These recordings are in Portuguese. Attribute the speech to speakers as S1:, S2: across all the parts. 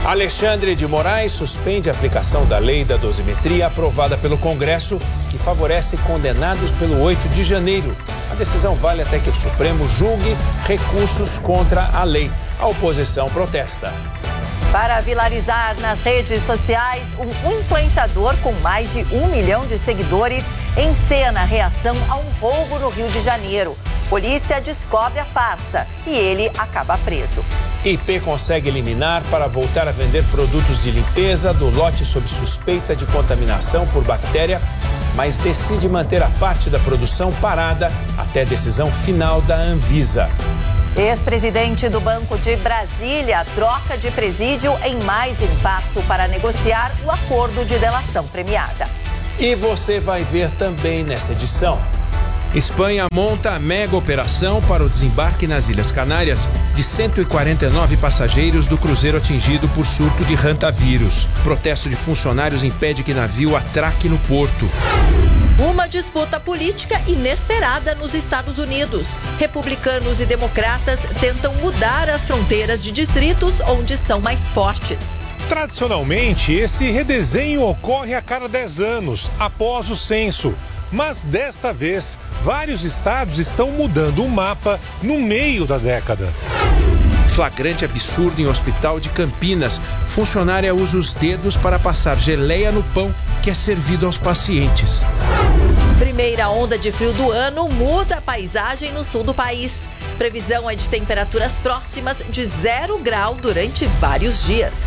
S1: Alexandre de Moraes suspende a aplicação da lei da dosimetria aprovada pelo Congresso, que favorece condenados pelo 8 de janeiro. A decisão vale até que o Supremo julgue recursos contra a lei. A oposição protesta.
S2: Para viralizar nas redes sociais, um influenciador com mais de 1 milhão de seguidores encena a reação a um roubo no Rio de Janeiro. Polícia descobre a farsa e ele acaba preso.
S1: IP consegue eliminar para voltar a vender produtos de limpeza do lote sob suspeita de contaminação por bactéria, mas decide manter a parte da produção parada até decisão final da Anvisa.
S2: Ex-presidente do Banco de Brasília troca de presídio em mais um passo para negociar o acordo de delação premiada.
S1: E você vai ver também nessa edição. Espanha monta a mega operação para o desembarque nas Ilhas Canárias de 149 passageiros do cruzeiro atingido por surto de hantavírus. Protesto de funcionários impede que navio atraque no porto.
S3: Uma disputa política inesperada nos Estados Unidos. Republicanos e democratas tentam mudar as fronteiras de distritos onde são mais fortes.
S4: Tradicionalmente, esse redesenho ocorre a cada 10 anos, após o censo. Mas desta vez, vários estados estão mudando o mapa no meio da década.
S1: Flagrante absurdo em hospital de Campinas. Funcionária usa os dedos para passar geleia no pão que é servido aos pacientes.
S3: Primeira onda de frio do ano muda a paisagem no sul do país. Previsão é de temperaturas próximas de 0 grau durante vários dias.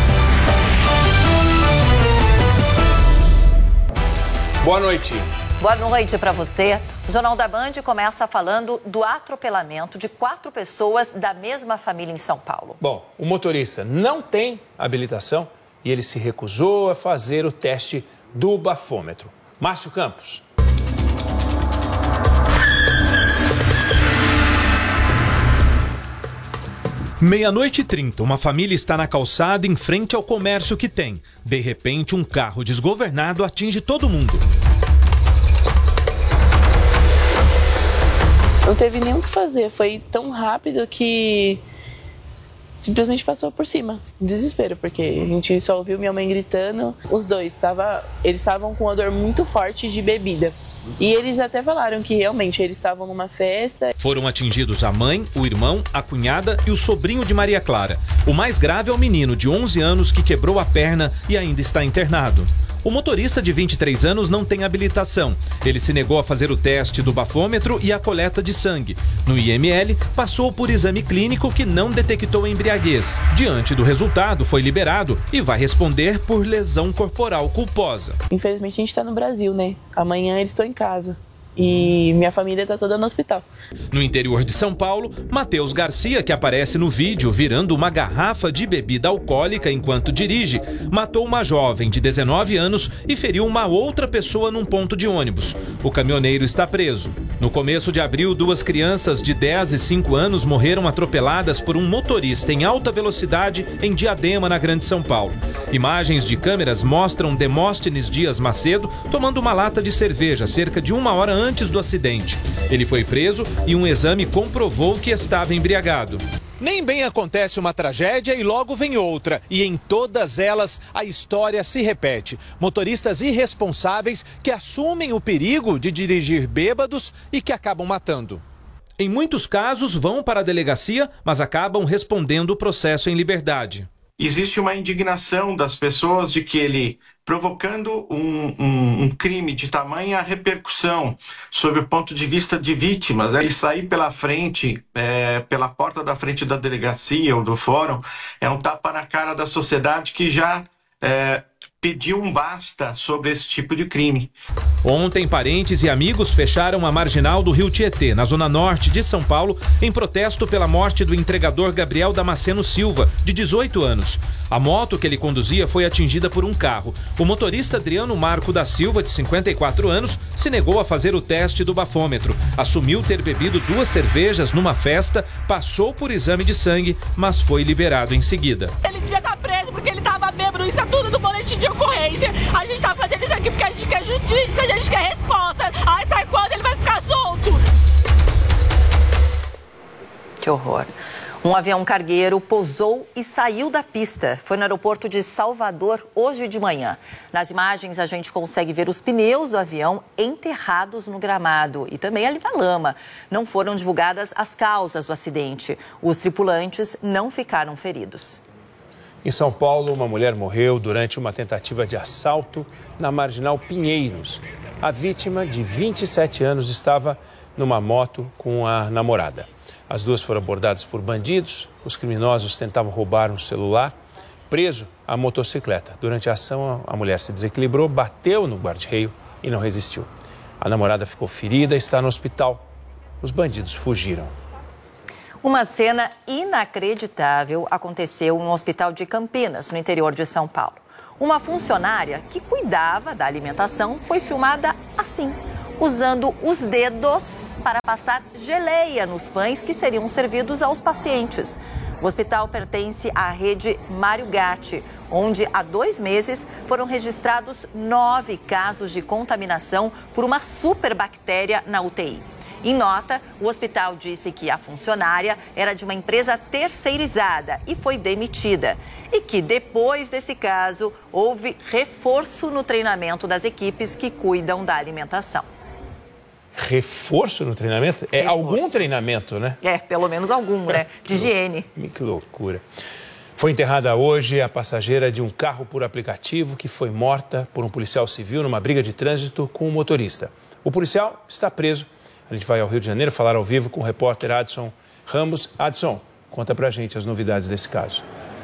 S1: Boa noite.
S2: Boa noite para você. O Jornal da Band começa falando do atropelamento de 4 pessoas da mesma família em São Paulo.
S1: Bom, o motorista não tem habilitação e ele se recusou a fazer o teste do bafômetro. Márcio Campos.
S5: Meia-noite e 30, uma família está na calçada em frente ao comércio que tem. De repente, um carro desgovernado atinge todo mundo.
S6: Não teve nem o que fazer, foi tão rápido que simplesmente passou por cima. Desespero, porque a gente só ouviu minha mãe gritando. Os dois, eles estavam com uma dor muito forte de bebida. E eles até falaram que realmente eles estavam numa festa.
S5: Foram atingidos a mãe, o irmão, a cunhada e o sobrinho de Maria Clara. O mais grave é o menino de 11 anos que quebrou a perna e ainda está internado. O motorista de 23 anos não tem habilitação. Ele se negou a fazer o teste do bafômetro e a coleta de sangue. No IML, passou por exame clínico que não detectou embriaguez. Diante do resultado, foi liberado e vai responder por lesão corporal culposa.
S6: Infelizmente, a gente está no Brasil, né? Amanhã eles estão em casa. E minha família está toda no hospital.
S5: No interior de São Paulo, Matheus Garcia, que aparece no vídeo virando uma garrafa de bebida alcoólica enquanto dirige, matou uma jovem de 19 anos e feriu uma outra pessoa num ponto de ônibus. O caminhoneiro está preso. No começo de abril, 2 crianças de 10 e 5 anos morreram atropeladas por um motorista em alta velocidade em Diadema, na Grande São Paulo. Imagens de câmeras mostram Demóstenes Dias Macedo tomando uma lata de cerveja cerca de 1 hora antes do acidente. Ele foi preso e um exame comprovou que estava embriagado.
S1: Nem bem acontece uma tragédia e logo vem outra. E em todas elas, a história se repete. Motoristas irresponsáveis que assumem o perigo de dirigir bêbados e que acabam matando.
S5: Em muitos casos, vão para a delegacia, mas acabam respondendo o processo em liberdade.
S7: Existe uma indignação das pessoas de que ele, provocando um crime de tamanha repercussão sob o ponto de vista de vítimas, ele sair pela frente, pela porta da frente da delegacia ou do fórum, é um tapa na cara da sociedade que já pediu um basta sobre esse tipo de crime.
S5: Ontem, parentes e amigos fecharam a marginal do Rio Tietê, na zona norte de São Paulo, em protesto pela morte do entregador Gabriel Damasceno Silva, de 18 anos. A moto que ele conduzia foi atingida por um carro. O motorista Adriano Marco da Silva, de 54 anos, se negou a fazer o teste do bafômetro. Assumiu ter bebido 2 cervejas numa festa, passou por exame de sangue, mas foi liberado em seguida.
S8: Ele devia estar preso porque ele estava bêbado, isso é tudo do boletim de ocorrência. A gente tá fazendo isso aqui porque a gente quer justiça, a gente quer resposta. Até quando ele vai ficar solto?
S2: Que horror. Um avião cargueiro pousou e saiu da pista. Foi no aeroporto de Salvador hoje de manhã. Nas imagens, a gente consegue ver os pneus do avião enterrados no gramado e também ali na lama. Não foram divulgadas as causas do acidente. Os tripulantes não ficaram feridos.
S1: Em São Paulo, uma mulher morreu durante uma tentativa de assalto na Marginal Pinheiros. A vítima, de 27 anos, estava numa moto com a namorada. As duas foram abordadas por bandidos. Os criminosos tentavam roubar um celular. Preso, a motocicleta. Durante a ação, a mulher se desequilibrou, bateu no guarda-reio e não resistiu. A namorada ficou ferida e está no hospital. Os bandidos fugiram.
S2: Uma cena inacreditável aconteceu em um hospital de Campinas, no interior de São Paulo. Uma funcionária que cuidava da alimentação foi filmada assim, usando os dedos para passar geleia nos pães que seriam servidos aos pacientes. O hospital pertence à rede Mário Gatti, onde há 2 meses foram registrados 9 casos de contaminação por uma superbactéria na UTI. Em nota, o hospital disse que a funcionária era de uma empresa terceirizada e foi demitida. E que depois desse caso, houve reforço no treinamento das equipes que cuidam da alimentação.
S1: Reforço no treinamento? É algum treinamento, né?
S2: É, pelo menos algum, né? De higiene.
S1: Que loucura. Foi enterrada hoje a passageira de um carro por aplicativo que foi morta por um policial civil numa briga de trânsito com o motorista. O policial está preso. A gente vai ao Rio de Janeiro falar ao vivo com o repórter Adson Ramos. Adson, conta pra gente as novidades desse caso.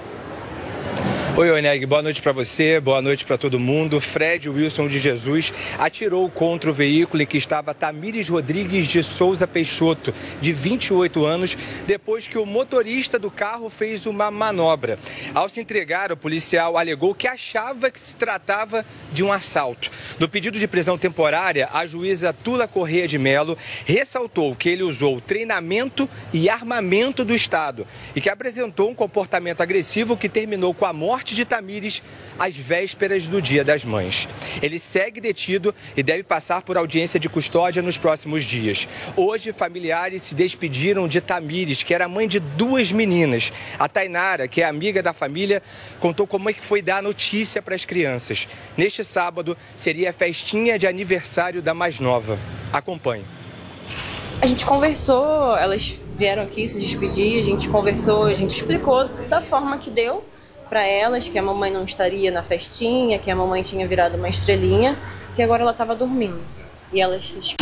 S9: Oi, Oneg, boa noite para você, boa noite para todo mundo. Fred Wilson de Jesus atirou contra o veículo em que estava Tamires Rodrigues de Souza Peixoto, de 28 anos, depois que o motorista do carro fez uma manobra. Ao se entregar, o policial alegou que achava que se tratava de um assalto. No pedido de prisão temporária, a juíza Tula Corrêa de Mello ressaltou que ele usou treinamento e armamento do Estado e que apresentou um comportamento agressivo que terminou com a morte de Tamires às vésperas do Dia das Mães. Ele segue detido e deve passar por audiência de custódia nos próximos dias. Hoje, familiares se despediram de Tamires, que era mãe de 2 meninas. A Tainara, que é amiga da família, contou como é que foi dar a notícia para as crianças. Neste sábado, seria a festinha de aniversário da mais nova. Acompanhe.
S10: A gente conversou, elas vieram aqui se despedir, a gente conversou, a gente explicou da forma que deu para elas, que a mamãe não estaria na festinha, que a mamãe tinha virado uma estrelinha, que agora ela estava dormindo. E elas se...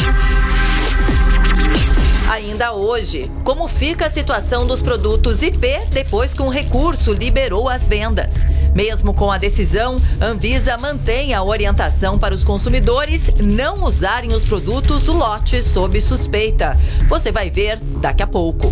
S3: Ainda hoje, como fica a situação dos produtos IP depois que um recurso liberou as vendas? Mesmo com a decisão, Anvisa mantém a orientação para os consumidores não usarem os produtos do lote sob suspeita. Você vai ver daqui a pouco.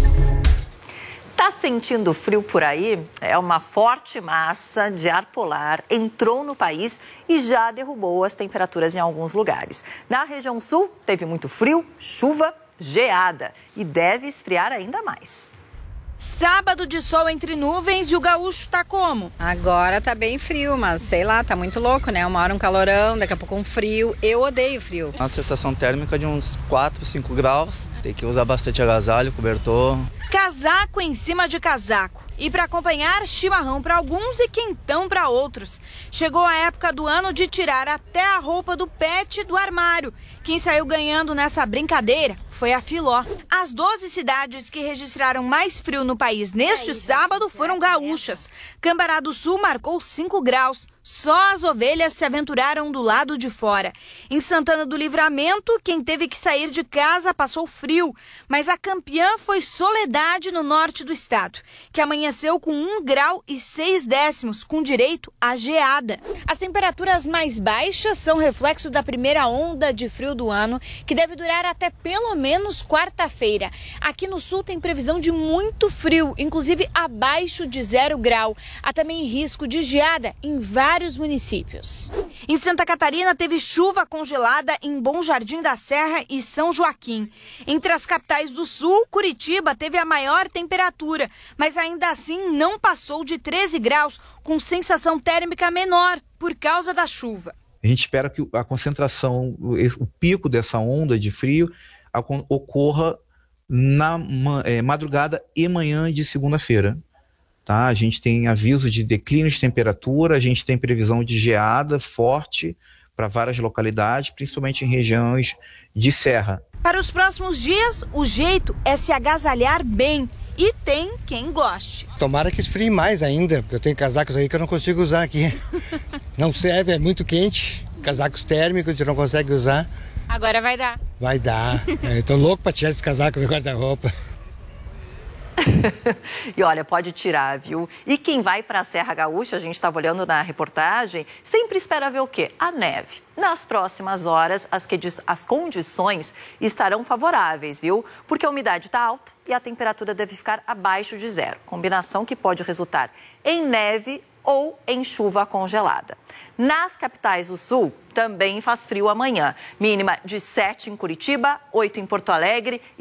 S2: Tá sentindo frio por aí? É uma forte massa de ar polar entrou no país e já derrubou as temperaturas em alguns lugares. Na região sul, teve muito frio, chuva, geada e deve esfriar ainda mais.
S11: Sábado de sol entre nuvens e o gaúcho tá como?
S12: Agora tá bem frio, mas sei lá, tá muito louco, né? Uma hora um calorão, daqui a pouco um frio. Eu odeio frio.
S13: Uma sensação térmica de uns 4, 5 graus. Tem que usar bastante agasalho, cobertor.
S11: Casaco em cima de casaco. E para acompanhar, chimarrão para alguns e quentão para outros. Chegou a época do ano de tirar até a roupa do pet do armário. Quem saiu ganhando nessa brincadeira foi a Filó. As 12 cidades que registraram mais frio no país neste sábado foram gaúchas. Cambará do Sul marcou 5 graus. Só as ovelhas se aventuraram do lado de fora. Em Santana do Livramento, quem teve que sair de casa passou frio. Mas a campeã foi Soledade, no norte do estado, que amanheceu com 1 grau e 6 décimos, com direito à geada. As temperaturas mais baixas são reflexo da primeira onda de frio do ano, que deve durar até pelo menos quarta-feira. Aqui no sul tem previsão de muito frio, inclusive abaixo de 0 grau. Há também risco de geada em vários municípios. Em Santa Catarina teve chuva congelada em Bom Jardim da Serra e São Joaquim. Entre as capitais do sul, Curitiba teve a maior temperatura, mas ainda assim não passou de 13 graus, com sensação térmica menor por causa da chuva.
S14: A gente espera que a concentração, o pico dessa onda de frio ocorra na madrugada e manhã de segunda-feira. Tá? A gente tem aviso de declínio de temperatura, a gente tem previsão de geada forte para várias localidades, principalmente em regiões de serra.
S11: Para os próximos dias, o jeito é se agasalhar bem. E tem quem goste.
S15: Tomara que esfrie mais ainda, porque eu tenho casacos aí que eu não consigo usar aqui. Não serve, é muito quente. Casacos térmicos, a gente não consegue usar.
S11: Agora vai dar.
S15: Vai dar. Eu tô louco para tirar esse casaco do guarda-roupa.
S2: E olha, pode tirar, viu? E quem vai para a Serra Gaúcha, a gente estava olhando na reportagem, sempre espera ver o quê? A neve. Nas próximas horas, as condições estarão favoráveis, viu? Porque a umidade está alta e a temperatura deve ficar abaixo de zero. Combinação que pode resultar em neve ou em chuva congelada. Nas capitais do sul, também faz frio amanhã. Mínima de 7 em Curitiba, 8 em Porto Alegre